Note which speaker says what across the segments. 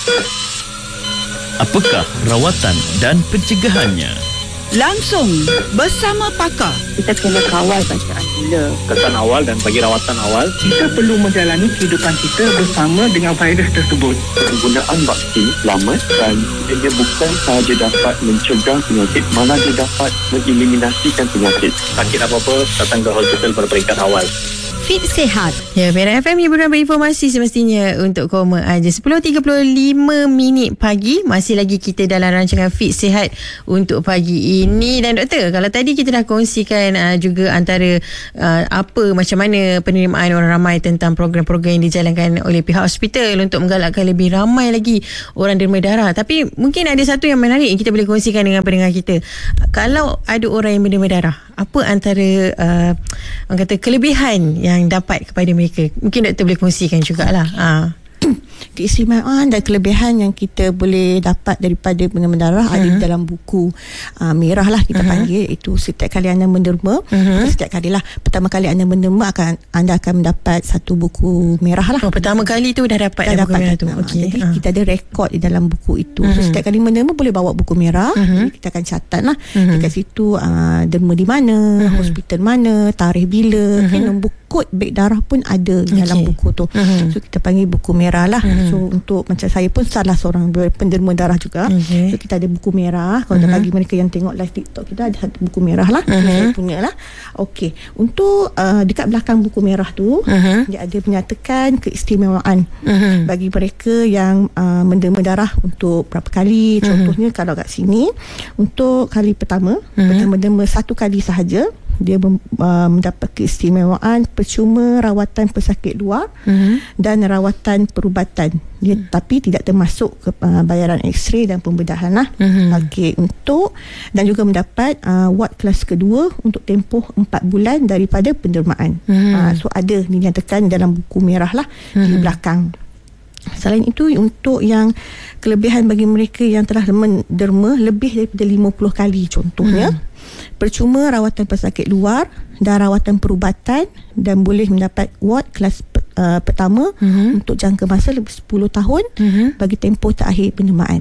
Speaker 1: Apakah rawatan dan pencegahannya?
Speaker 2: Langsung bersama pakar.
Speaker 3: Kita kena kawal bacaan gula.
Speaker 4: Kesan awal dan bagi rawatan awal.
Speaker 5: Kita perlu menjalani kehidupan kita bersama dengan virus tersebut.
Speaker 6: Penggunaan vaksin selamat dan dia bukan sahaja dapat mencegah penyakit, malah dia dapat mengeliminasikan penyakit.
Speaker 4: Sakit apa-apa, datang ke hospital pada peringkat awal.
Speaker 7: Fit Sihat. Ya, Perak FM hiburan berinformasi semestinya untuk koma aja. 10.35 pagi. Masih lagi kita dalam rancangan Fit Sihat untuk pagi ini. Dan doktor, kalau tadi kita dah kongsikan juga antara macam mana penerimaan orang ramai tentang program-program yang dijalankan oleh pihak hospital untuk menggalakkan lebih ramai lagi orang derma darah. Tapi mungkin ada satu yang menarik yang kita boleh kongsikan dengan pendengar kita. Kalau ada orang yang berderma darah, apa antara orang kata kelebihan yang dapat kepada mereka? Mungkin doktor boleh kongsikan jugalah.
Speaker 3: Keistimewaan dan kelebihan yang kita boleh dapat daripada penderma darah ada di dalam buku merah lah kita panggil. Itu setiap kali anda menderma, setiap kali lah, pertama kali anda menderma anda akan mendapat satu buku merah lah.
Speaker 7: Pertama kali tu dah dapat buku merah tu.
Speaker 3: Jadi kita ada rekod di dalam buku itu. So setiap kali menderma boleh bawa buku merah. Jadi kita akan catat lah dekat situ derma di mana, hospital mana, tarikh bila, nombor kod beg darah pun ada dalam buku tu. So kita panggil buku merah lah. So untuk macam saya pun salah seorang penderma darah juga. So kita ada buku merah. Kalau bagi mereka yang tengok live TikTok, kita ada satu buku merah lah. Saya punya lah. Okey, untuk dekat belakang buku merah tu dia ada menyatakan keistimewaan bagi mereka yang menderma darah untuk berapa kali. Contohnya kalau kat sini untuk kali pertama menderma satu kali sahaja, dia mendapat keistimewaan percuma rawatan pesakit luar dan rawatan perubatan. Dia tapi tidak termasuk ke bayaran X-ray dan pembedahan lah. Okey, untuk dan juga mendapat ward kelas kedua untuk tempoh 4 bulan daripada pendermaan. So ada dinyatakan dalam buku merah lah di belakang. Selain itu, untuk yang kelebihan bagi mereka yang telah menderma lebih daripada 50 kali, contohnya percuma rawatan pesakit luar dan rawatan perubatan, dan boleh mendapat ward kelas pertama untuk jangka masa lebih 10 tahun bagi tempoh terakhir pendermaan.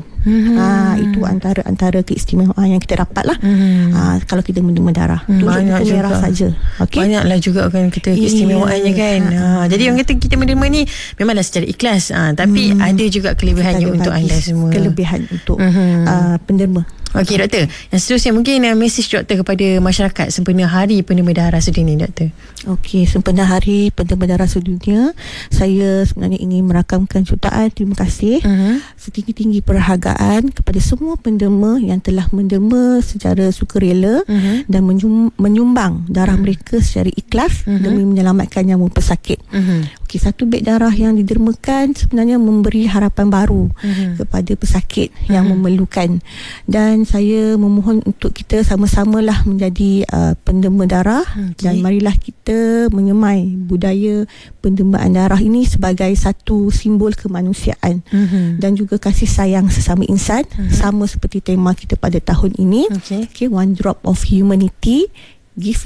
Speaker 3: Itu antara keistimewaan yang kita dapat lah kalau kita menderma darah.
Speaker 7: Banyak juga
Speaker 3: merah saja. Okay?
Speaker 7: Banyaklah juga kan kita keistimewaannya kan. Jadi orang kata kita menderma ni memanglah secara ikhlas, tapi ada juga kelebihannya untuk anda semua.
Speaker 3: Kelebihan untuk penderma.
Speaker 7: Okey doktor, yang seterusnya mungkin mesej doktor kepada masyarakat sempena Hari Penderma Darah Sedunia, doktor.
Speaker 3: Okey, sempena Hari Penderma Darah Sedunia, saya sebenarnya ingin merakamkan jutaan terima kasih setinggi-tinggi perhargaan kepada semua penderma yang telah menderma secara sukarela dan menyumbang darah mereka secara ikhlas demi menyelamatkan nyawa pesakit. Okey, satu beg darah yang didermakan sebenarnya memberi harapan baru kepada pesakit yang memerlukan. Dan saya memohon untuk kita sama-samalah menjadi penderma darah, dan marilah kita menyemai budaya pendermaan darah ini sebagai satu simbol kemanusiaan dan juga kasih sayang sesama insan, sama seperti tema kita pada tahun ini. Okay, one drop of humanity, give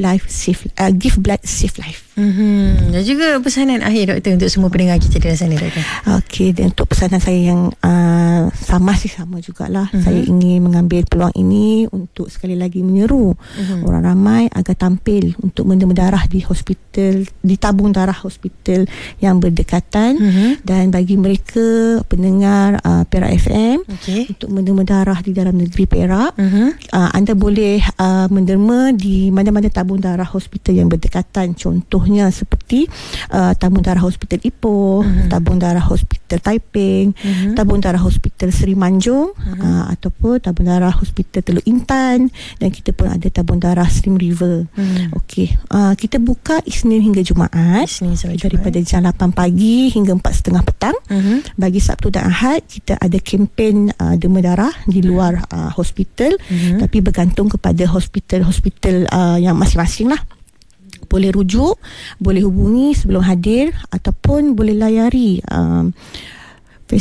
Speaker 3: blood, save life.
Speaker 7: Dan juga pesanan akhir doktor untuk semua pendengar kita di sana, doktor.
Speaker 3: Okey, dan untuk pesanan saya yang sama jugalah. Saya ingin mengambil peluang ini untuk sekali lagi menyeru orang ramai agar tampil untuk menderma darah di hospital, di tabung darah hospital yang berdekatan. Dan bagi mereka pendengar Perak FM, untuk menderma darah di dalam negeri Perak, anda boleh menderma di mana-mana tabung darah hospital yang berdekatan. Contohnya seperti tabung darah hospital Ipoh, tabung darah hospital Taiping, tabung darah hospital Seri Manjung, ataupun tabung darah hospital Teluk Intan, dan kita pun ada tabung darah Slim River. Okey, kita buka Isnin hingga Jumaat, daripada jam 8 pagi hingga 4.30 petang. Bagi Sabtu dan Ahad kita ada kempen derma darah di luar hospital, tapi bergantung kepada hospital yang masing-masing lah. Boleh rujuk, boleh hubungi sebelum hadir, ataupun boleh layari Facebook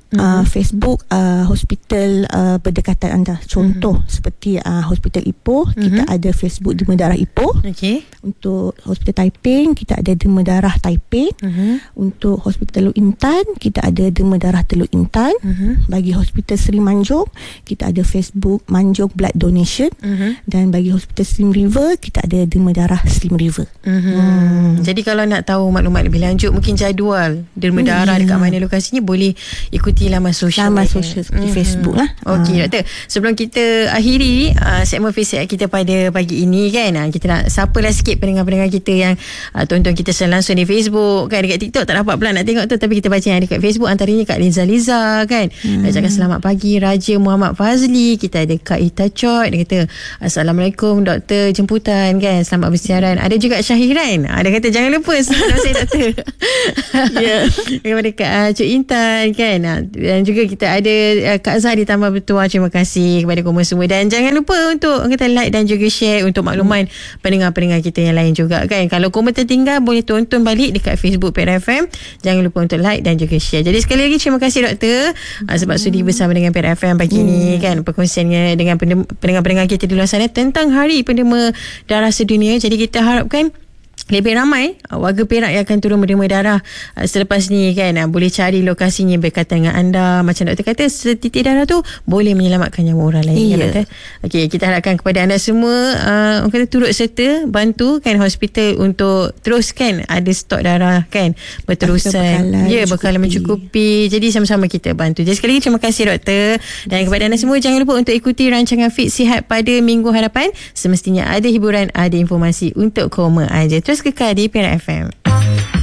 Speaker 3: Facebook hospital berdekatan anda. Contoh seperti Hospital Ipoh, kita ada Facebook Derma Darah Ipoh. Untuk Hospital Taiping kita ada Derma Darah Taiping. Untuk Hospital Teluk Intan kita ada Derma Darah Teluk Intan. Bagi Hospital Seri Manjung kita ada Facebook Manjung Blood Donation. Dan bagi Hospital Slim River kita ada Derma Darah Slim River.
Speaker 7: Jadi kalau nak tahu maklumat lebih lanjut, mungkin jadual derma darah dekat mana lokasinya, boleh ikuti laman sosial
Speaker 3: seperti Facebook lah.
Speaker 7: Okey doktor, sebelum kita akhiri segmen Face kita pada pagi ini kan, kita nak sapalah sikit pendengar-pendengar kita yang tonton kita secara langsung di Facebook kan. Dekat TikTok tak dapat pula nak tengok tu, tapi kita baca yang dekat Facebook, antaranya Kak Liza kan. Nak cakap selamat pagi Raja Muhammad Fazli. Kita ada Kak Ita Chot, dia kata Assalamualaikum doktor jemputan kan, selamat bersiaran. Ada juga Syahiran, dia kata jangan lupa selamat saya doktor. Daripada Kak Cik Intan kan. Dan juga kita ada Kak Zah di Tambah Bertuah. Terima kasih kepada komen semua. Dan jangan lupa untuk kita like dan juga share untuk makluman pendengar-pendengar kita yang lain juga kan. Kalau komen tertinggal, boleh tonton balik dekat Facebook Perak FM. Jangan lupa untuk like dan juga share. Jadi sekali lagi terima kasih doktor sebab sudi bersama dengan Perak FM pagi ni kan, perkongsiannya dengan pendengar-pendengar kita di luar sana tentang Hari Penderma Darah Sedunia. Jadi kita harapkan lebih ramai warga Perak yang akan turun berderma darah selepas ni kan. Boleh cari lokasinya berkaitan dengan anda. Macam doktor kata, setitik darah tu boleh menyelamatkan nyawa orang lain kan doktor. Okey, kita harapkan kepada anda semua orang kata turut serta bantu kan hospital untuk teruskan ada stok darah kan berterusan. Bekalan mencukupi. Jadi sama-sama kita bantu. Jadi sekali lagi terima kasih doktor. Dan kepada anda semua, jangan lupa untuk ikuti rancangan Fit Sihat pada minggu hadapan. Semestinya ada hiburan, ada informasi untuk koma aja. Terus kekal di Perak FM.